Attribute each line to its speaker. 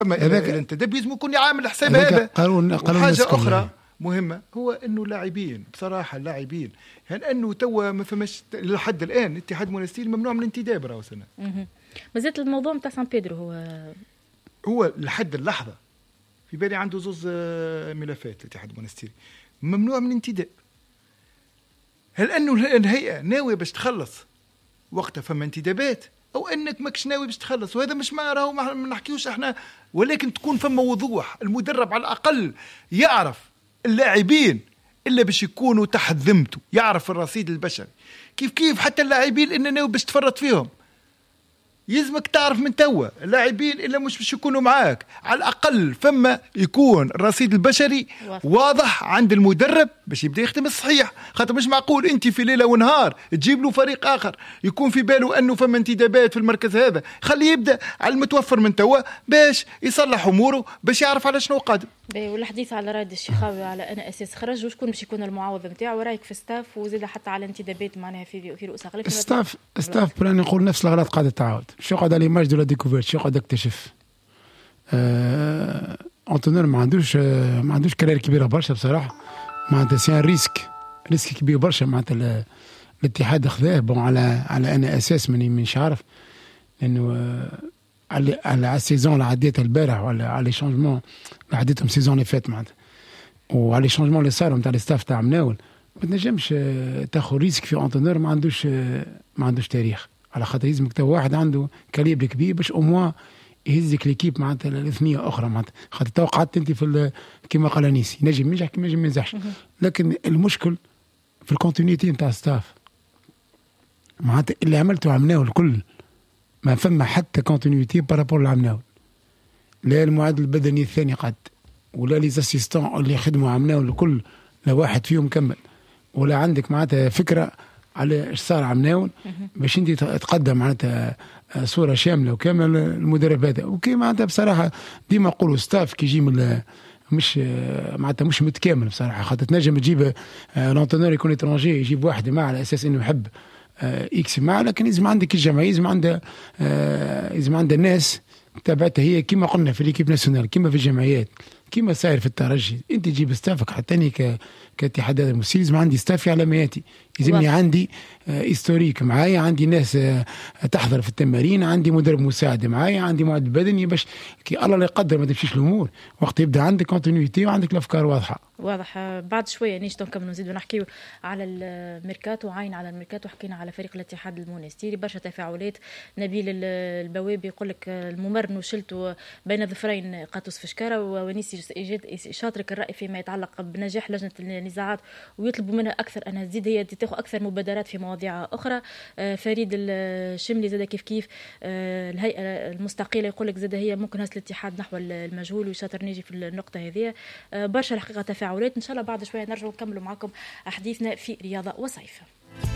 Speaker 1: الانتداب لازم يكون يعامل حساب هذا.
Speaker 2: قانون
Speaker 1: حاجة أخرى مهمة هو أنه لاعبين بصراحة اللاعبين يعني أنه توا ما فماش لحد الآن الاتحاد المونستيري ممنوع من الانتداب راهو سنة.
Speaker 3: ما زالت الموضوع متاع سان بيدرو
Speaker 1: هو لحد اللحظة في بالي عنده زوز ملفات الاتحاد المونستيري ممنوع من الانتداب. هل أنه الهيئة ناوية باش تخلص وقتها فما انتدابات أو أنك ماكش ناوي باش تخلص؟ وهذا مش ما راهو ما نحكيوش احنا، ولكن تكون فما وضوح. المدرب على الأقل يعرف اللاعبين إلا باش يكونوا تحت ذمته، يعرف الرصيد البشري كيف حتى اللاعبين إن ناوي باش تفرط فيهم. يلزمك تعرف من توا اللاعبين إلا مش باش يكونوا معاك، على الأقل فما يكون الرصيد البشري واضح عند المدرب باش يبدأ يخدم الصحيح. خاطر مش معقول أنت في ليلة ونهار تجيب له فريق آخر يكون في باله أنه فما انتدابات في المركز هذا، خليه يبدأ على المتوفر من توا باش يصلح أموره باش يعرف على شنو قادم.
Speaker 3: والحديث على رائد الشيخاوي على أنا أساس خرج وشكون باش يكون المعاوض نتاعو، ورايك في ستاف وزيد حتى على انتدابات معناها في رؤوس أغلب
Speaker 2: ستاف بلان يقول نفس الأغراض قاعدة تعاود. شو قاعد على إيماج دولا ديكوفيرت شو قاعد اكتشف. أنتونير ما عندوش كارير كبيرة برشا بصراحة، معناتها سيان ريسك كبير برشا معناتها الاتحاد أخذاه بون على أنا أساس مش عارف إنه على السيزون اللي عديتها البارح ولا على لي شونجمون اللي عديتهم السيزون اللي فات معناتها وعلى لي شونجمون اللي صاروا نتاع الستاف تاع مناول. ما تنجمش تاخذ ريسك في أنتونير ما عندوش تاريخ، على خاطر لازمك تو واحد عنده كاليبر كبير باش أموا يهزك ليكيب معناتها الاثنيه اخرى معناتها. خاطر توقعت انت في كما قال انيسي نجم ينجح كما نجم ما ينجحش، لكن المشكل في الكونتينيتي نتاع الستاف معناتها اللي عملته عمناول الكل ما فما حتى كونتينيتي بارابور لعمناول، لا المعدل البدني الثاني قد ولا لي اسيستون اللي خدموا عمناول الكل لا واحد فيهم كمل، ولا عندك معناتها فكره على ايش صار عمناول باش انت تقدم معناتها صوره شامله وكامله المدرب هذا. وكي معناتها بصراحه ديما نقولوا ستاف كي يجي من مش معناتها مش متكامل بصراحه، خاطر تنجم تجيب لونتونور يكون اترونجي يجيب واحد معه على اساس انه يحب اكس معه، لكن لازم عندك الجمعيه لازم عندها الناس تبعتها هي كما قلنا في ليكيب ناسيونال كما في الجمعيات كما صاير في الترجي. انت تجيب ستافك حتى اني كاتحاد المسير لازم عندي ستافي على مياتي، يلزمني عندي هيستوريك معايا، عندي ناس تحضر في التمارين، عندي مدرب مساعد معايا، عندي معد بدني باش كي الله لا يقدر ما تمشيش الامور وقت يبدا عندك كونتينيتي وعندك الافكار واضحه.
Speaker 3: بعد شويه نيش نكملوا نزيدوا نحكيو على الميركاتو، عين على الميركاتو، حكينا على فريق الاتحاد المونستيري برشا تفاعلات. نبيل البوابي يقول لك الممر نشلته بين ظفرين قاتوس فشكاره، ونيسي يشاطرك الراي فيما يتعلق بنجاح لجنه النزاعات ويطلبوا منها اكثر انها تزيد هي تاخذ اكثر مبادرات في مواضيع اخرى. فريد الشملي زاد كيف الهيئه المستقله يقول لك زاد هي ممكن هز الاتحاد نحو المجهول ويشاطر نيجي في النقطه هذه. برشا الحقيقه تفاعلات. ان شاء الله بعد شويه نرجع نكملوا معكم حديثنا في رياضه وصيف.